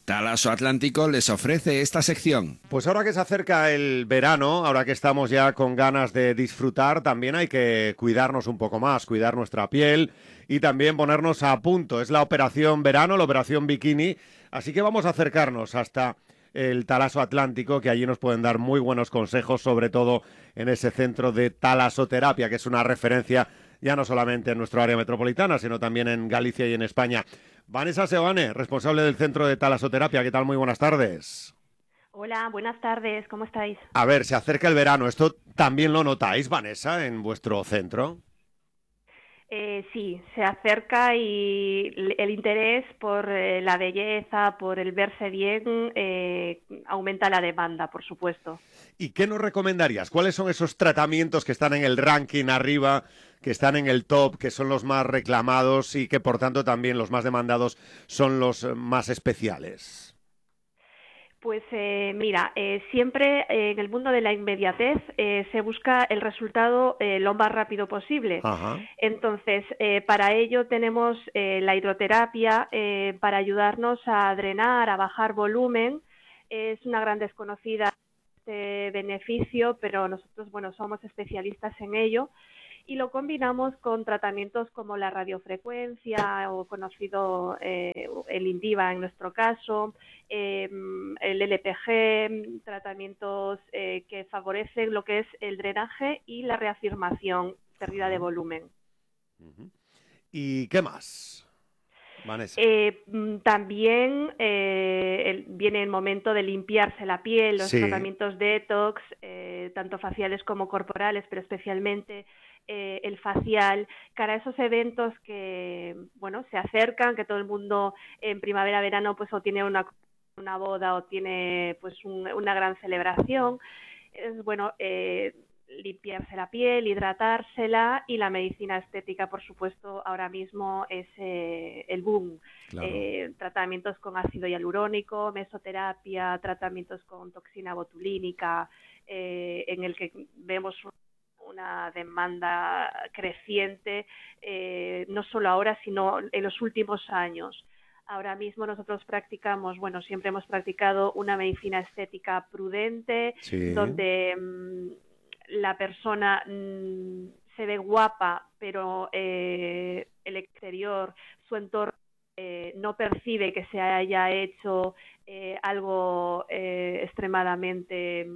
Talaso Atlántico les ofrece esta sección. Pues ahora que se acerca el verano, ahora que estamos ya con ganas de disfrutar, también hay que cuidarnos un poco más, cuidar nuestra piel y también ponernos a punto. Es la operación verano, la operación bikini, así que vamos a acercarnos hasta el Talaso Atlántico, que allí nos pueden dar muy buenos consejos, sobre todo en ese centro de talasoterapia, que es una referencia ya no solamente en nuestro área metropolitana, sino también en Galicia y en España. Vanessa Seoane, responsable del centro de talasoterapia. ¿Qué tal? Muy buenas tardes. Hola, buenas tardes, ¿cómo estáis? A ver, se acerca el verano. ¿Esto también lo notáis, Vanessa, en vuestro centro? Sí, se acerca y el interés por la belleza, por el verse bien, aumenta la demanda, por supuesto. ¿Y qué nos recomendarías? ¿Cuáles son esos tratamientos que están en el ranking arriba, que están en el top, que son los más reclamados y que por tanto también los más demandados son los más especiales? Pues mira, siempre en el mundo de la inmediatez se busca el resultado lo más rápido posible. Ajá. Entonces, para ello tenemos la hidroterapia para ayudarnos a drenar, a bajar volumen. Es una gran desconocida este beneficio, pero nosotros, bueno, somos especialistas en ello. Y lo combinamos con tratamientos como la radiofrecuencia o conocido el Indiva en nuestro caso, el LPG, tratamientos que favorecen lo que es el drenaje y la reafirmación, pérdida de volumen. ¿Y qué más, Vanessa? También viene el momento de limpiarse la piel, los tratamientos detox, tanto faciales como corporales, pero especialmente el facial, cara a esos eventos que, bueno, se acercan, que todo el mundo en primavera, verano, pues o tiene una boda o tiene pues una gran celebración. Es bueno limpiarse la piel, hidratársela, y la medicina estética, por supuesto, ahora mismo es el boom. Claro. Tratamientos con ácido hialurónico, mesoterapia, tratamientos con toxina botulínica, en el que vemos una demanda creciente, no solo ahora, sino en los últimos años. Ahora mismo nosotros practicamos, bueno, siempre hemos practicado una medicina estética prudente, donde la persona se ve guapa, pero el exterior, su entorno, no percibe que se haya hecho algo extremadamente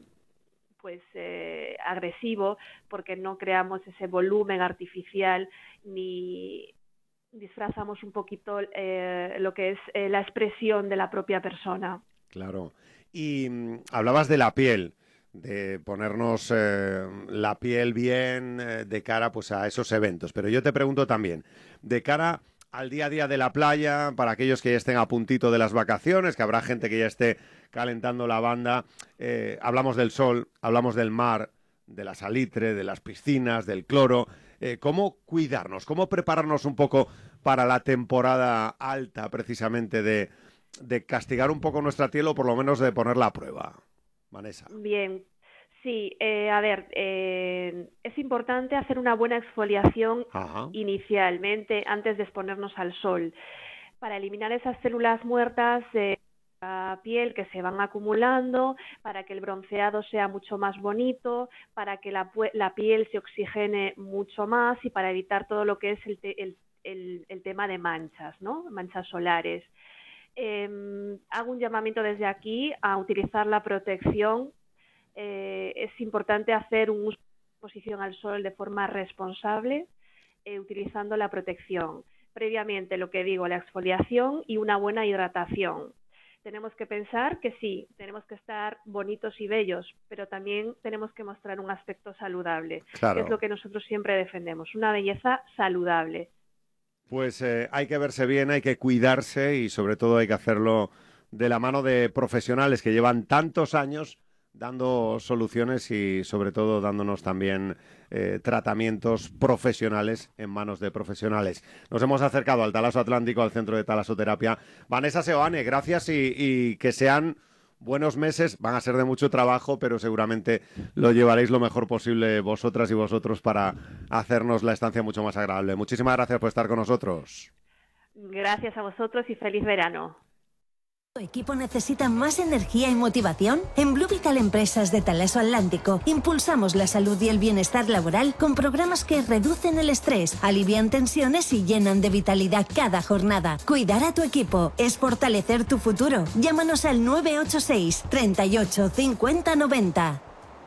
agresivo, porque no creamos ese volumen artificial ni disfrazamos un poquito lo que es la expresión de la propia persona. Claro. Y hablabas de la piel, de ponernos la piel bien de cara pues a esos eventos, pero yo te pregunto también, de cara al día a día de la playa, para aquellos que ya estén a puntito de las vacaciones, que habrá gente que ya esté calentando la banda, hablamos del sol, hablamos del mar, de la salitre, de las piscinas, del cloro. ¿Cómo cuidarnos? ¿Cómo prepararnos un poco para la temporada alta, precisamente, de castigar un poco nuestra piel o por lo menos de ponerla a prueba? Vanessa. Bien. Sí, a ver, es importante hacer una buena exfoliación inicialmente, antes de exponernos al sol, para eliminar esas células muertas de la piel que se van acumulando, para que el bronceado sea mucho más bonito, para que la piel se oxigene mucho más y para evitar todo lo que es el tema de manchas, ¿no? Manchas solares. Hago un llamamiento desde aquí a utilizar la protección. Es importante hacer un uso de exposición al sol de forma responsable, utilizando la protección. Previamente, lo que digo, la exfoliación y una buena hidratación. Tenemos que pensar que sí, tenemos que estar bonitos y bellos, pero también tenemos que mostrar un aspecto saludable. Claro. Que es lo que nosotros siempre defendemos, una belleza saludable. Pues hay que verse bien, hay que cuidarse y sobre todo hay que hacerlo de la mano de profesionales que llevan tantos años dando soluciones y sobre todo dándonos también tratamientos profesionales en manos de profesionales. Nos hemos acercado al Talaso Atlántico, al centro de talasoterapia. Vanessa Seoane, gracias y que sean buenos meses, van a ser de mucho trabajo, pero seguramente lo llevaréis lo mejor posible vosotras y vosotros para hacernos la estancia mucho más agradable. Muchísimas gracias por estar con nosotros. Gracias a vosotros y feliz verano. ¿Tu equipo necesita más energía y motivación? En Blue Vital Empresas de Talaso Atlántico impulsamos la salud y el bienestar laboral con programas que reducen el estrés, alivian tensiones y llenan de vitalidad cada jornada. Cuidar a tu equipo es fortalecer tu futuro. Llámanos al 986 38 50 90.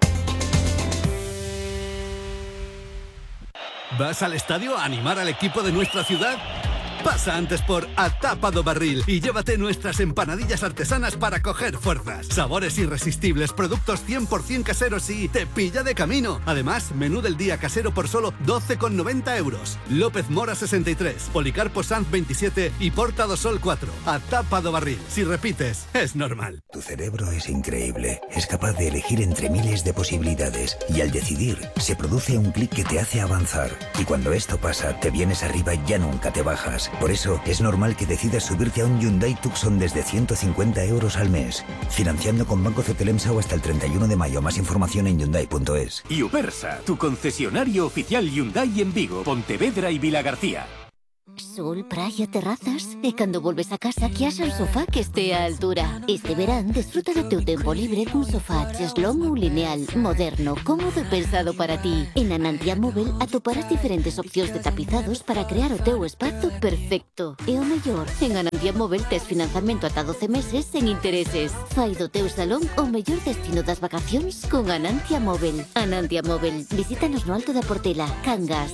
¿Vas al estadio a animar al equipo de nuestra ciudad? Pasa antes por A Tapa do Barril y llévate nuestras empanadillas artesanas para coger fuerzas. Sabores irresistibles, productos 100% caseros y te pilla de camino. Además, menú del día casero por solo 12,90 euros. López Mora 63, Policarpo Sanz 27 y Porta do Sol 4. A Tapa do Barril. Si repites, es normal. Tu cerebro es increíble. Es capaz de elegir entre miles de posibilidades y al decidir, se produce un clic que te hace avanzar. Y cuando esto pasa, te vienes arriba y ya nunca te bajas. Por eso, es normal que decidas subirte a un Hyundai Tucson desde 150 euros al mes. Financiando con Banco Cetelemsa hasta el 31 de mayo. Más información en Hyundai.es. Ubersa, tu concesionario oficial Hyundai en Vigo, Pontevedra y Vilagarcía. Sol, praia, terrazas e cando volves a casa que haxa un sofá que estea a altura. Este verán desfruta do teu tempo libre cun sofá cheslón ou lineal, moderno, cómodo e pensado para ti. En Anantia Móvel atoparás diferentes opcións de tapizados para crear o teu espazo perfecto. E o mellor, en Anantia Móvel tes financiamento ata 12 meses sen intereses. Fai do teu salón o mellor destino das vacacións con Anantia Móvel. Anantia Móvel, visítanos no Alto da Portela, Cangas.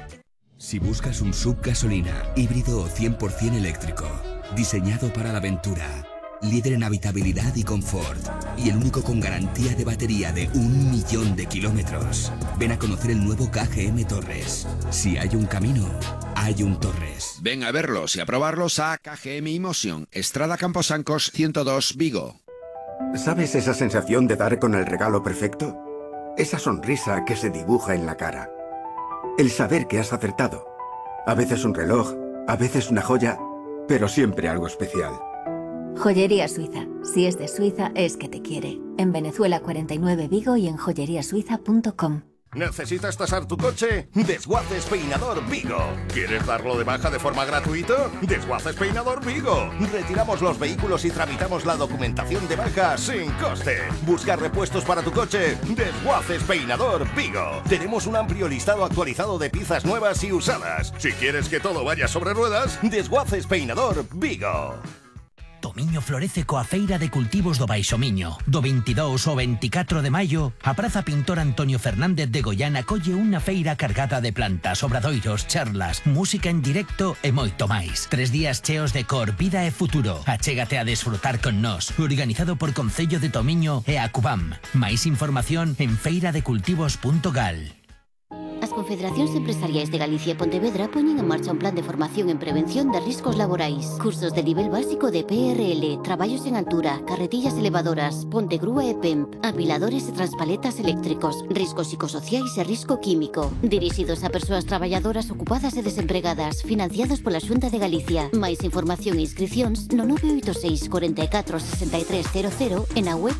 Si buscas un SUV gasolina, híbrido o 100% eléctrico, diseñado para la aventura, líder en habitabilidad y confort, y el único con garantía de batería de 1 millón de kilómetros, ven a conocer el nuevo KGM Torres. Si hay un camino, hay un Torres. Ven a verlos y a probarlos a KGM Emotion, Estrada Camposancos 102, Vigo. ¿Sabes esa sensación de dar con el regalo perfecto? Esa sonrisa que se dibuja en la cara. El saber que has acertado. A veces un reloj, a veces una joya, pero siempre algo especial. Joyería Suiza. Si es de Suiza, es que te quiere. En Venezuela 49 Vigo y en joyeriasuiza.com. ¿Necesitas tasar tu coche? Desguaces Peinador Vigo. ¿Quieres darlo de baja de forma gratuita? Desguaces Peinador Vigo. Retiramos los vehículos y tramitamos la documentación de baja sin coste. ¿Buscar repuestos para tu coche? Desguaces Peinador Vigo. Tenemos un amplio listado actualizado de piezas nuevas y usadas. Si quieres que todo vaya sobre ruedas, Desguaces Peinador Vigo. Tomiño florece coa Feira de Cultivos do Baixo Miño. Do 22 ao 24 de maio, a Praza Pintor Antonio Fernández de Goián acolle unha feira cargada de plantas, obradoiros, charlas, música en directo e moito máis. 3 días cheos de cor, vida e futuro. Achégate a desfrutar con nós. Organizado por Concello de Tomiño e a Cubam. Máis información en feiradecultivos.gal. As Confederacións Empresariais de Galicia e Pontevedra poñen en marcha un plan de formación en prevención de riscos laborais. Cursos de nivel básico de PRL, traballos en altura, carretillas elevadoras, ponte grúa e PEMP, apiladores e transpaletas eléctricos, riscos psicosociais e risco químico. Dirixidos a persoas traballadoras ocupadas e desempregadas, financiados pola Xunta de Galicia. Máis información e inscricións no 986 44 6300 e na web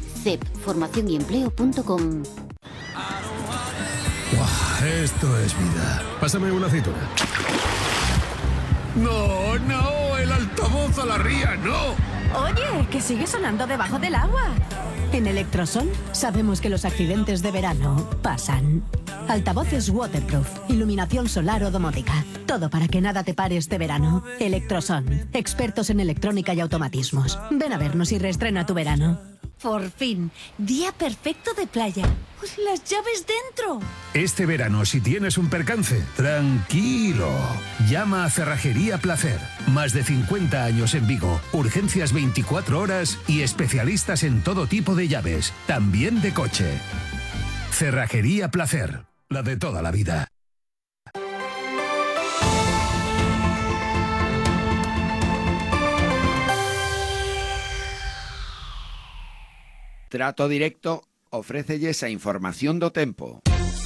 cepformacionyempleo.com. Esto es vida. Pásame una aceituna. ¡No, no! ¡El altavoz a la ría, no! Oye, que sigue sonando debajo del agua. En Electrosol sabemos que los accidentes de verano pasan. Altavoces waterproof, iluminación solar o domótica. Todo para que nada te pare este verano. Electrosol, expertos en electrónica y automatismos. Ven a vernos y reestrena tu verano. Por fin, día perfecto de playa. Las llaves dentro. Este verano, si tienes un percance, tranquilo. Llama a Cerrajería Placer. Más de 50 años en Vigo. Urgencias 24 horas y especialistas en todo tipo de llaves. También de coche. Cerrajería Placer. La de toda la vida. Trato Directo ofrécelles a información do tempo.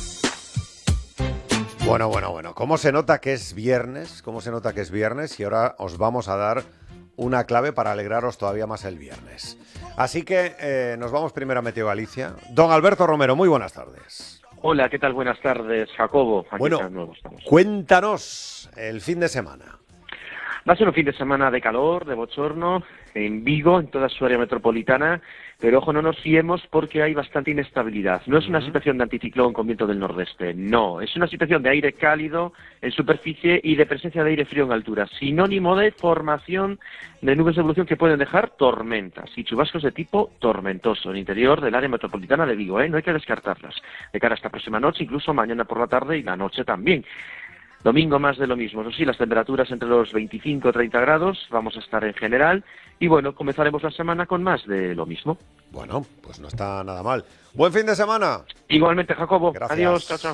Bueno. ¿Cómo se nota que es viernes? Y ahora os vamos a dar una clave para alegraros todavía más el viernes. Así que nos vamos primero a Meteo Galicia. Don Alberto Romero, muy buenas tardes. Hola, ¿qué tal? Buenas tardes, Jacobo. Aquí bueno, de nuevo estamos. Cuéntanos el fin de semana. Va a ser un fin de semana de calor, de bochorno, en Vigo, en toda su área metropolitana, pero ojo, no nos fiemos porque hay bastante inestabilidad. No es una situación de anticiclón con viento del nordeste, no. Es una situación de aire cálido en superficie y de presencia de aire frío en altura, sinónimo de formación de nubes de evolución que pueden dejar tormentas y chubascos de tipo tormentoso en el interior del área metropolitana de Vigo, no hay que descartarlas. De cara a esta próxima noche, incluso mañana por la tarde y la noche también. Domingo más de lo mismo, eso sí, las temperaturas entre los 25 y 30 grados, vamos a estar en general, y bueno, comenzaremos la semana con más de lo mismo. Bueno, pues no está nada mal. ¡Buen fin de semana! Igualmente, Jacobo. Gracias. Adiós, chao, chao.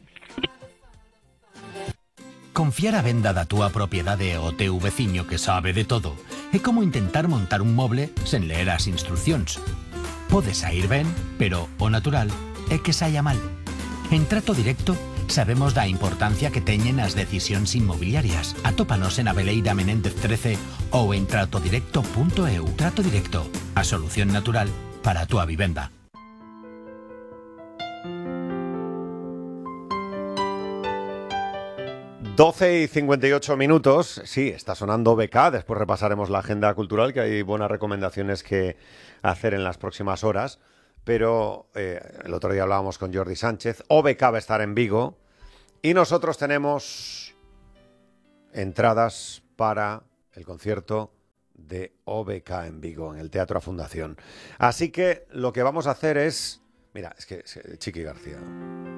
Confiar a venda da túa propiedade ao teu veciño que sabe de todo é como intentar montar un moble sen ler as instruccións. Pode sair ben, pero o natural é que saia mal. En Trato Directo sabemos da importancia que teñen as decisións inmobiliarias. Atópanos en Aveleira Menéndez 13 ou en tratodirecto.eu. Trato Directo, a solución natural para a túa vivenda. (12:58). Sí, está sonando BK. Después repasaremos la agenda cultural, que hay buenas recomendaciones que hacer en las próximas horas. Pero el otro día hablábamos con Jordi Sánchez. OBK va a estar en Vigo. Y nosotros tenemos entradas para el concierto de OBK en Vigo, en el Teatro A Fundación. Así que lo que vamos a hacer es... Mira, es que Chiqui García...